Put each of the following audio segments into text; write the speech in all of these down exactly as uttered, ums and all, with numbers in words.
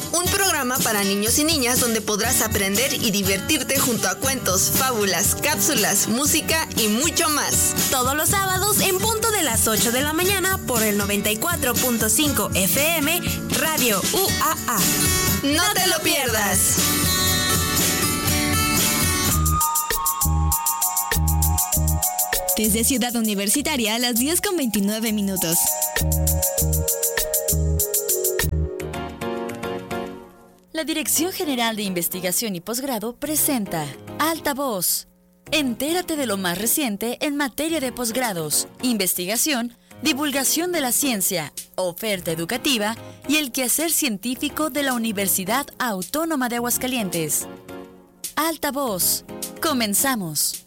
un programa para niños y niñas donde podrás aprender y divertirte junto a cuentos, fábulas, cápsulas, música y mucho más. Todos los sábados en punto de las ocho de la mañana por el noventa y cuatro punto cinco F M, Radio U A A. ¡No te lo pierdas! Desde Ciudad Universitaria a las diez con veintinueve minutos. La Dirección General de Investigación y Posgrado presenta Altavoz. Entérate de lo más reciente en materia de posgrados, investigación, divulgación de la ciencia, oferta educativa y el quehacer científico de la Universidad Autónoma de Aguascalientes. Altavoz. Comenzamos.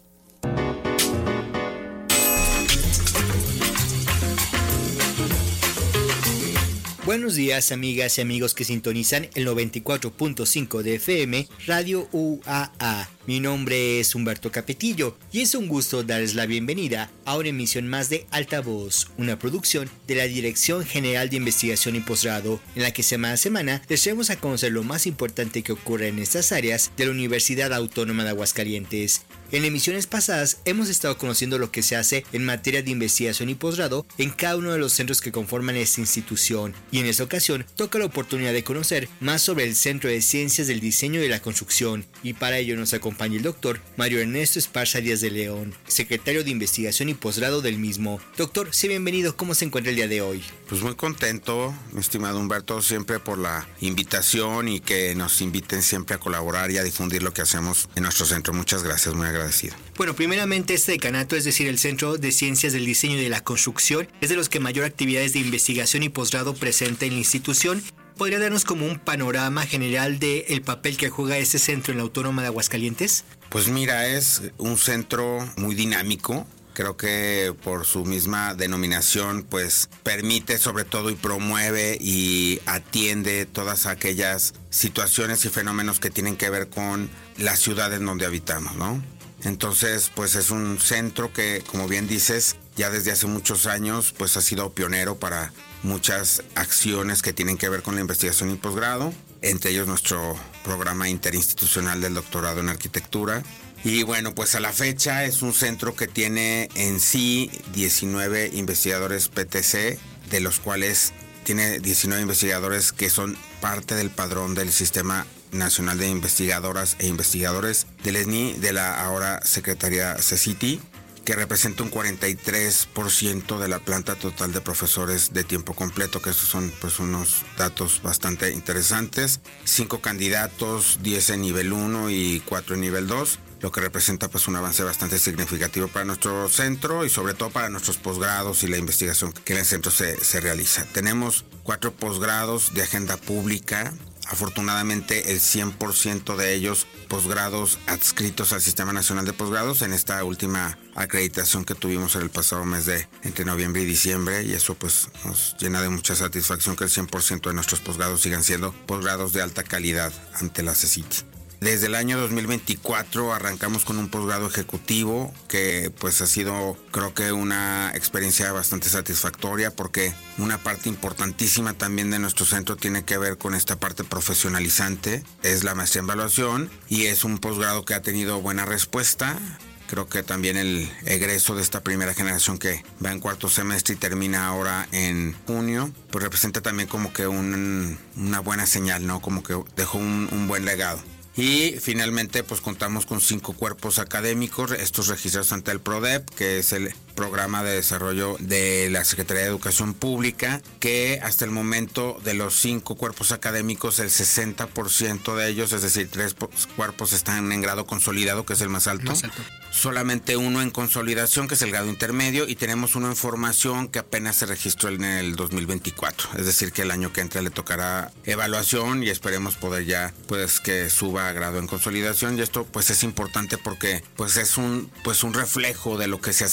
Buenos días, amigas y amigos que sintonizan el noventa y cuatro punto cinco de F M, Radio U A A. Mi nombre es Humberto Capetillo y es un gusto darles la bienvenida a una emisión más de Altavoz, una producción de la Dirección General de Investigación y Posgrado, en la que semana a semana les traemos a conocer lo más importante que ocurre en estas áreas de la Universidad Autónoma de Aguascalientes. En emisiones pasadas hemos estado conociendo lo que se hace en materia de investigación y posgrado en cada uno de los centros que conforman esta institución, y en esta ocasión toca la oportunidad de conocer más sobre el Centro de Ciencias del Diseño y de la Construcción, y para ello nos acompaña el doctor Mario Ernesto Esparza Díaz de León, secretario de Investigación y Posgrado del mismo. Doctor, sea bienvenido. ¿Cómo se encuentra el día de hoy? Pues muy contento, mi estimado Humberto, siempre por la invitación y que nos inviten siempre a colaborar y a difundir lo que hacemos en nuestro centro. Muchas gracias, muy agradecido. Bueno, primeramente este decanato, es decir, el Centro de Ciencias del Diseño y de la Construcción, es de los que mayor actividades de investigación y posgrado presenta en la institución. ¿Podría darnos como un panorama general del papel que juega este centro en la Autónoma de Aguascalientes? Pues mira, es un centro muy dinámico. Creo que por su misma denominación, pues permite sobre todo y promueve y atiende todas aquellas situaciones y fenómenos que tienen que ver con las ciudades donde habitamos, ¿no? Entonces, pues es un centro que, como bien dices, ya desde hace muchos años, pues ha sido pionero para muchas acciones que tienen que ver con la investigación y posgrado, entre ellos nuestro programa interinstitucional del doctorado en arquitectura. Y bueno, pues a la fecha es un centro que tiene en sí diecinueve investigadores P T C, de los cuales tiene diecinueve investigadores que son parte del padrón del Sistema Nacional de Investigadoras e Investigadores del E S N I, de la ahora Secretaría CECITI, que representa un cuarenta y tres por ciento de la planta total de profesores de tiempo completo, que estos son pues unos datos bastante interesantes. Cinco candidatos, diez en nivel uno y cuatro en nivel dos, lo que representa pues un avance bastante significativo para nuestro centro y sobre todo para nuestros posgrados y la investigación que en el centro se, se realiza. Tenemos cuatro posgrados de agenda pública. Afortunadamente el cien por ciento de ellos posgrados adscritos al Sistema Nacional de Posgrados en esta última acreditación que tuvimos en el pasado mes de entre noviembre y diciembre, y eso pues nos llena de mucha satisfacción que el cien por ciento de nuestros posgrados sigan siendo posgrados de alta calidad ante la CECITI. Desde el año dos mil veinticuatro arrancamos con un posgrado ejecutivo que pues ha sido, creo que una experiencia bastante satisfactoria, porque una parte importantísima también de nuestro centro tiene que ver con esta parte profesionalizante, es la maestría en evaluación, y es un posgrado que ha tenido buena respuesta. Creo que también el egreso de esta primera generación que va en cuarto semestre y termina ahora en junio, pues representa también como que un, una buena señal, ¿no? Como que dejó un, un buen legado. Y finalmente pues contamos con cinco cuerpos académicos, estos registrados ante el PRODEP, que es el programa de desarrollo de la Secretaría de Educación Pública, que hasta el momento de los cinco cuerpos académicos, el sesenta por ciento de ellos, es decir, tres cuerpos están en grado consolidado, que es el más alto. Más alto. Solamente uno en consolidación, que es el grado intermedio, y tenemos uno en formación que apenas se registró en el dos mil veinticuatro. Es decir, que el año que entra le tocará evaluación y esperemos poder ya, pues, que suba a grado en consolidación. Y esto, pues, es importante porque, pues, es un, pues, un reflejo de lo que se hace en el centro.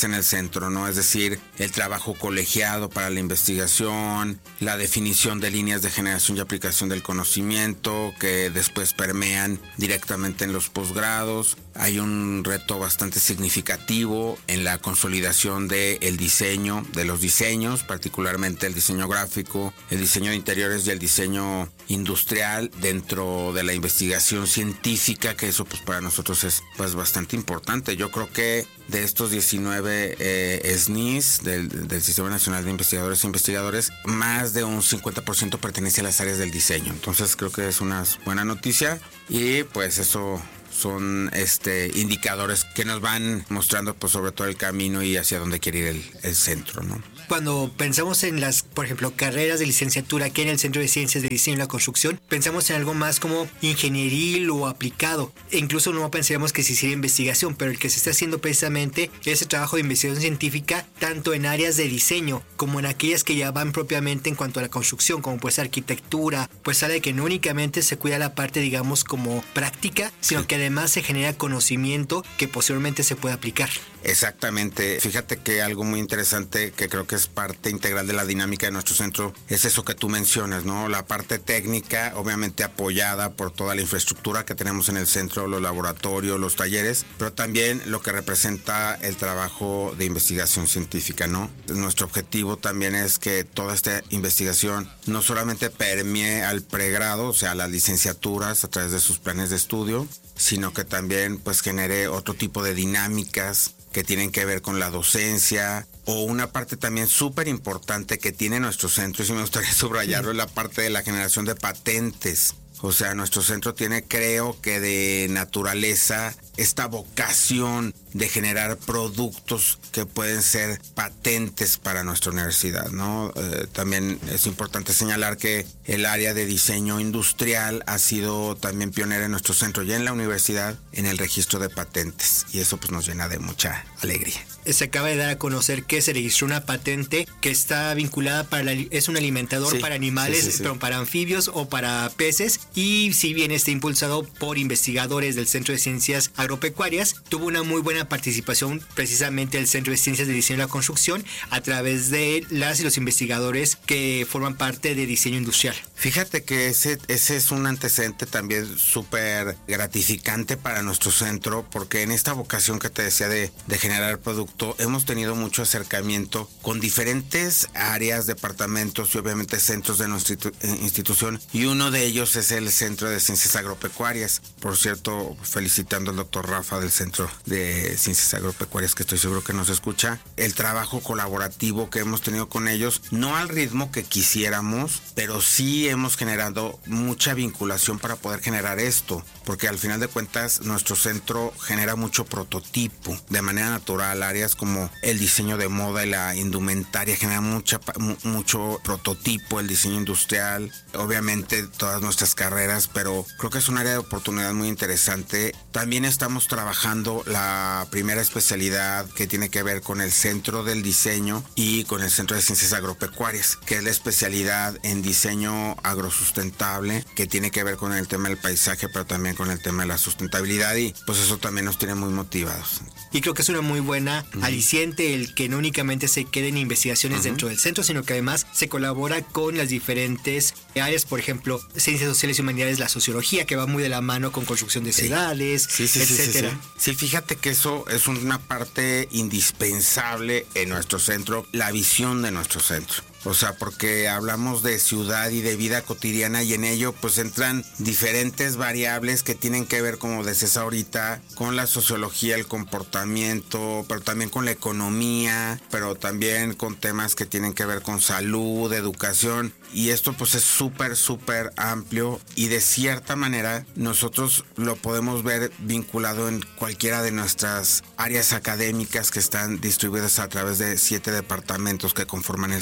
centro, ¿no? Es decir, el trabajo colegiado para la investigación, la definición de líneas de generación y aplicación del conocimiento que después permean directamente en los posgrados. Hay un reto bastante significativo en la consolidación del diseño, de los diseños, particularmente el diseño gráfico, el diseño de interiores y el diseño industrial dentro de la investigación científica, que eso pues para nosotros es pues bastante importante. Yo creo que de estos diecinueve eh, S N I S del, del Sistema Nacional de Investigadores e Investigadores, más de un cincuenta por ciento pertenece a las áreas del diseño. Entonces creo que es una buena noticia y pues eso son este indicadores que nos van mostrando pues sobre todo el camino y hacia dónde quiere ir el, el centro, ¿no? Cuando pensamos en las, por ejemplo, carreras de licenciatura aquí en el Centro de Ciencias de Diseño y la Construcción, pensamos en algo más como ingenieril o aplicado. E incluso no pensaríamos que se hiciera investigación, pero el que se está haciendo precisamente es el trabajo de investigación científica, tanto en áreas de diseño como en aquellas que ya van propiamente en cuanto a la construcción, como pues arquitectura, pues sale que no únicamente se cuida la parte, digamos, como práctica, sino que además se genera conocimiento que posteriormente se puede aplicar. Exactamente. Fíjate que algo muy interesante que creo que es parte integral de la dinámica de nuestro centro es eso que tú mencionas, ¿no? La parte técnica, obviamente apoyada por toda la infraestructura que tenemos en el centro, los laboratorios, los talleres, pero también lo que representa el trabajo de investigación científica, ¿no? Nuestro objetivo también es que toda esta investigación no solamente permee al pregrado, o sea, a las licenciaturas a través de sus planes de estudio, sino que también pues genere otro tipo de dinámicas que tienen que ver con la docencia, o una parte también súper importante que tiene nuestro centro, y si me gustaría subrayarlo, es la parte de la generación de patentes. O sea, nuestro centro tiene, creo que de naturaleza, esta vocación de generar productos que pueden ser patentes para nuestra universidad, ¿no? Eh, también es importante señalar que el área de diseño industrial ha sido también pionera en nuestro centro y en la universidad en el registro de patentes, y eso pues nos llena de mucha alegría. Se acaba de dar a conocer que se registró una patente que está vinculada para la, es un alimentador, sí, para animales, sí, sí, sí. Pero para anfibios o para peces, y si bien está impulsado por investigadores del Centro de Ciencias Agropecuarias, tuvo una muy buena participación precisamente el Centro de Ciencias de Diseño y la Construcción a través de las y los investigadores que forman parte de diseño industrial. Fíjate que ese, ese es un antecedente también súper gratificante para nuestro centro, porque en esta vocación que te decía de, de generar producto, hemos tenido mucho acercamiento con diferentes áreas, departamentos y obviamente centros de nuestra institución, y uno de ellos es el Centro de Ciencias Agropecuarias. Por cierto, felicitando al doctor Rafa del Centro de Ciencias Agropecuarias, que estoy seguro que nos escucha, el trabajo colaborativo que hemos tenido con ellos, no al ritmo que quisiéramos, pero sí hemos generado mucha vinculación para poder generar esto, porque al final de cuentas nuestro centro genera mucho prototipo de manera natural. Áreas como el diseño de moda y la indumentaria genera mucha, mucho prototipo, el diseño industrial, obviamente todas nuestras carreras, pero creo que es un área de oportunidad muy interesante. También estamos trabajando la primera especialidad que tiene que ver con el Centro del Diseño y con el Centro de Ciencias Agropecuarias, que es la especialidad en diseño agrosustentable, que tiene que ver con el tema del paisaje, pero también con el tema de la sustentabilidad, y pues eso también nos tiene muy motivados. Y creo que es una muy buena uh-huh. aliciente el que no únicamente se queden investigaciones uh-huh. dentro del centro, sino que además se colabora con las diferentes áreas, por ejemplo, ciencias sociales y humanidades, la sociología, que va muy de la mano con construcción de ciudades, sí, sí, etcétera. Sí, sí, sí. sí, fíjate que eso es una parte indispensable en nuestro centro, la visión de nuestro centro. O sea, porque hablamos de ciudad y de vida cotidiana, y en ello pues entran diferentes variables que tienen que ver, como decías ahorita, con la sociología, el comportamiento, pero también con la economía, pero también con temas que tienen que ver con salud, educación, y esto pues es súper, súper amplio, y de cierta manera nosotros lo podemos ver vinculado en cualquiera de nuestras áreas académicas que están distribuidas a través de siete departamentos que conforman el centro, ¿no?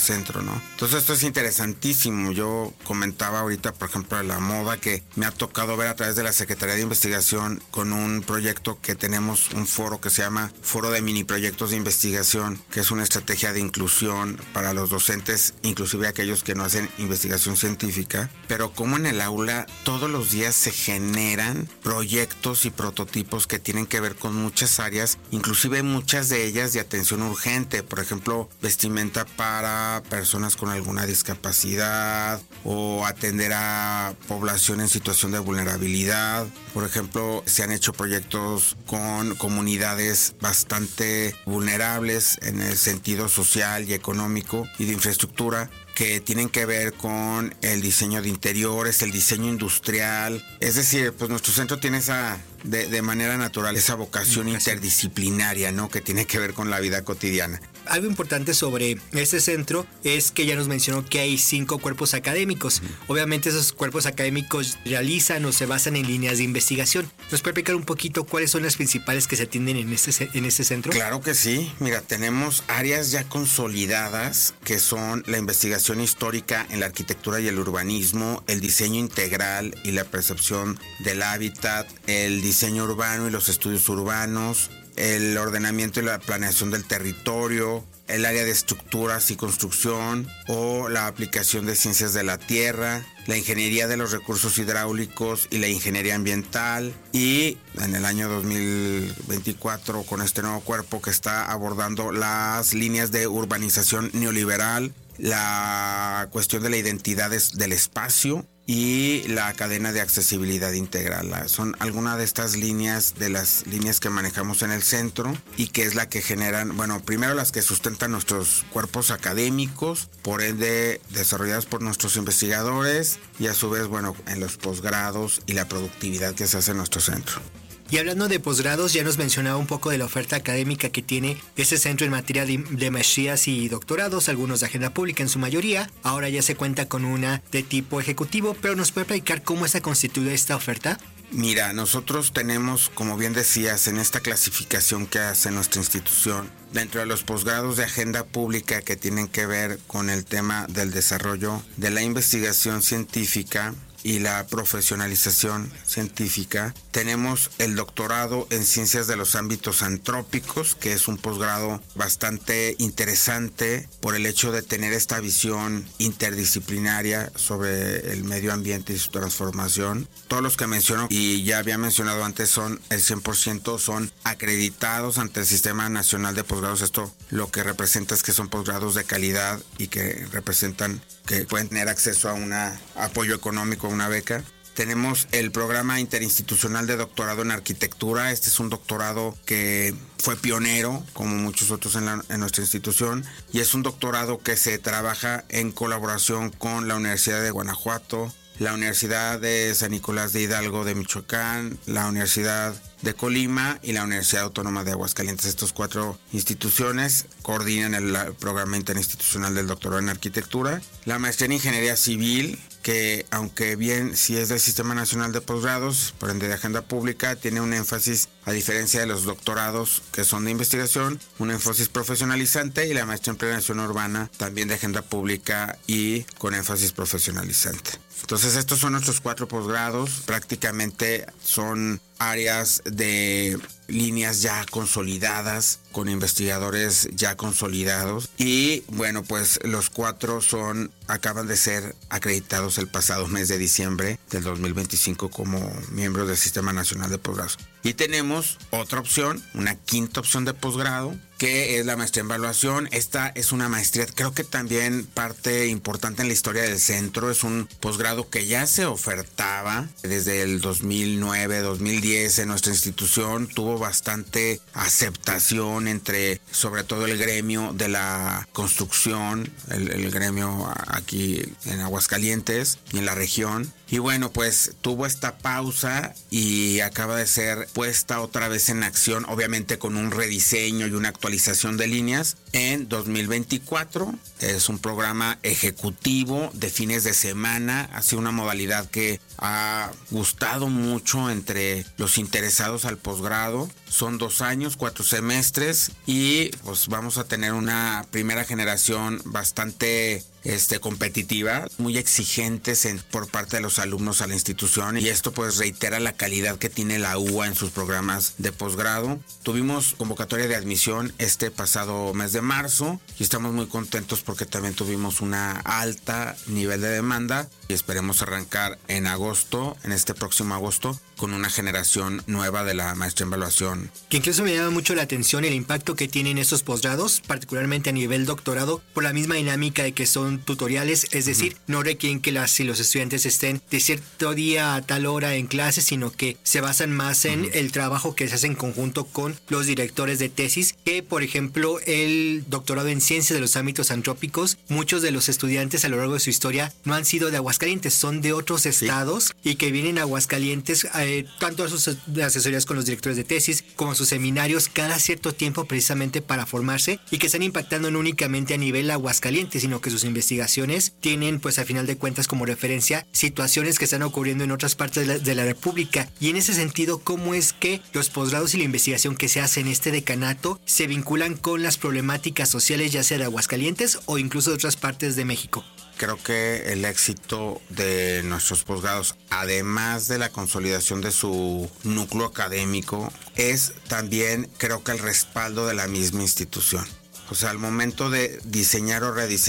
¿no? Entonces esto es interesantísimo. Yo comentaba ahorita, por ejemplo, de la moda, que me ha tocado ver a través de la Secretaría de Investigación con un proyecto que tenemos, un foro que se llama Foro de Mini Proyectos de Investigación, que es una estrategia de inclusión para los docentes, inclusive aquellos que no hacen investigación científica, pero como en el aula todos los días se generan proyectos y prototipos que tienen que ver con muchas áreas, inclusive muchas de ellas de atención urgente, por ejemplo, vestimenta para personas con alguna discapacidad o atender a población en situación de vulnerabilidad. Por ejemplo, se han hecho proyectos con comunidades bastante vulnerables en el sentido social y económico y de infraestructura, que tienen que ver con el diseño de interiores, el diseño industrial. Es decir, pues nuestro centro tiene esa, de, de manera natural, esa vocación interdisciplinaria, ¿no? Que tiene que ver con la vida cotidiana. Algo importante sobre este centro es que ya nos mencionó que hay cinco cuerpos académicos. Obviamente esos cuerpos académicos realizan o se basan en líneas de investigación. ¿Nos puede explicar un poquito cuáles son las principales que se atienden en este, en este centro? Claro que sí. Mira, tenemos áreas ya consolidadas que son la investigación histórica en la arquitectura y el urbanismo, el diseño integral y la percepción del hábitat, el diseño urbano y los estudios urbanos, el ordenamiento y la planeación del territorio, el área de estructuras y construcción o la aplicación de ciencias de la tierra, la ingeniería de los recursos hidráulicos y la ingeniería ambiental. Y en el año dos mil veinticuatro, con este nuevo cuerpo que está abordando las líneas de urbanización neoliberal, la cuestión de la identidad del espacio y la cadena de accesibilidad integral. Son algunas de estas líneas, de las líneas que manejamos en el centro y que es la que generan, bueno, primero las que sustentan nuestros cuerpos académicos, por ende desarrolladas por nuestros investigadores y a su vez, bueno, en los posgrados y la productividad que se hace en nuestro centro. Y hablando de posgrados, ya nos mencionaba un poco de la oferta académica que tiene este centro en materia de, de maestrías y doctorados, algunos de agenda pública en su mayoría. Ahora ya se cuenta con una de tipo ejecutivo, pero ¿nos puede platicar cómo está constituida esta oferta? Mira, nosotros tenemos, como bien decías, en esta clasificación que hace nuestra institución, dentro de los posgrados de agenda pública que tienen que ver con el tema del desarrollo de la investigación científica y la profesionalización científica, tenemos el doctorado en ciencias de los ámbitos antrópicos, que es un posgrado bastante interesante por el hecho de tener esta visión interdisciplinaria sobre el medio ambiente y su transformación. Todos los que menciono y ya había mencionado antes son el cien por ciento son acreditados ante el Sistema Nacional de Posgrados. Esto lo que representa es que son posgrados de calidad y que representan que pueden tener acceso a un apoyo económico, a una beca. Tenemos el programa interinstitucional de doctorado en arquitectura. Este es un doctorado que fue pionero, como muchos otros en, la, en nuestra institución, y es un doctorado que se trabaja en colaboración con la Universidad de Guanajuato, la Universidad de San Nicolás de Hidalgo de Michoacán, la Universidad de Colima y la Universidad Autónoma de Aguascalientes. Estas cuatro instituciones coordinan el, el programa interinstitucional del doctorado en arquitectura. La maestría en ingeniería civil, que aunque bien sí es del Sistema Nacional de Posgrados, por ende de agenda pública, tiene un énfasis, a diferencia de los doctorados que son de investigación, un énfasis profesionalizante, y la maestría en planeación urbana también de agenda pública y con énfasis profesionalizante. Entonces estos son nuestros cuatro posgrados, prácticamente son áreas de líneas ya consolidadas, con investigadores ya consolidados, y bueno, pues los cuatro son acaban de ser acreditados el pasado mes de diciembre del dos mil veinticinco como miembros del Sistema Nacional de Posgrados. Y tenemos otra opción, una quinta opción de posgrado, que es la maestría en evaluación. Esta es una maestría, creo que también parte importante en la historia del centro. Es un posgrado que ya se ofertaba desde el dos mil nueve, dos mil diez en nuestra institución. Tuvo bastante aceptación entre, sobre todo, el gremio de la construcción, el, el gremio aquí en Aguascalientes y en la región. Y bueno, pues tuvo esta pausa y acaba de ser puesta otra vez en acción, obviamente con un rediseño y una actualización de líneas, en dos mil veinticuatro. Es un programa ejecutivo de fines de semana. Ha sido una modalidad que ha gustado mucho entre los interesados al posgrado. Son dos años, cuatro semestres y pues vamos a tener una primera generación bastante este, competitiva, muy exigentes en, por parte de los alumnos a la institución, y esto pues reitera la calidad que tiene la U A en sus programas de posgrado. Tuvimos convocatoria de admisión este pasado mes de marzo y estamos muy contentos porque también tuvimos una alta nivel de demanda y esperemos arrancar en agosto, en este próximo agosto, con una generación nueva de la maestría en evaluación. Que incluso me llama mucho la atención el impacto que tienen estos posgrados, particularmente a nivel doctorado, por la misma dinámica de que son tutoriales, es decir, uh-huh. no requieren que las y los estudiantes estén de cierto día a tal hora en clase, sino que se basan más en uh-huh. el trabajo que se hace en conjunto con los directores de tesis, que por ejemplo el doctorado en ciencias de los ámbitos antrópicos, muchos de los estudiantes a lo largo de su historia no han sido de Aguascalientes, son de otros estados sí. y que vienen a Aguascalientes eh, tanto a sus asesorías con los directores de tesis como a sus seminarios cada cierto tiempo precisamente para formarse, y que están impactando no únicamente a nivel Aguascalientes, sino que sus investigaciones tienen pues a final de cuentas como referencia situaciones que están ocurriendo en otras partes de la, de la República. Y en ese sentido, ¿cómo es que los posgrados y la investigación que se hace en este decanato se vinculan con las problemáticas sociales, ya sea de Aguascalientes o incluso de otras partes de México? Creo que el éxito de nuestros posgrados, además de la consolidación de su núcleo académico, es también, creo que el respaldo de la misma institución. O sea, al momento de diseñar o rediseñar